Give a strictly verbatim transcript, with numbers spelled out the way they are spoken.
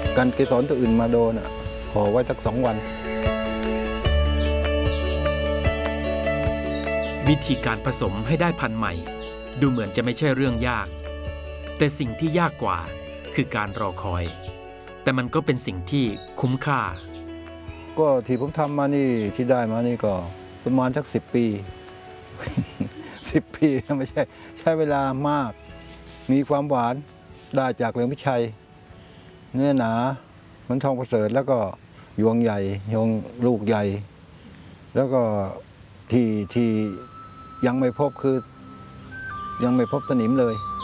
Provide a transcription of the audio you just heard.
กันเกสรตัวอื่นมาโดนห่อไว้สักสองวันวิธีการผสมให้ได้พันธุ์ใหม่ดูเหมือนจะไม่ใช่เรื่องยากแต่สิ่งที่ยากกว่าคือการรอคอยแต่มันก็เป็นสิ่งที่คุ้มค่าก็ที่ผมทำมานี่ที่ได้มานี่ก็ประมาณสักสิบปีสิบปีไม่ใช่ใช้เวลามากมีความหวานได้จากเหลืองพิชัยเนื้อหนาเหมือนทองประเสริฐแล้วก็ยวงใหญ่ยวงลูกใหญ่ แล้วก็ที่ที่ยังไม่พบคือยังไม่พบสนิมเลย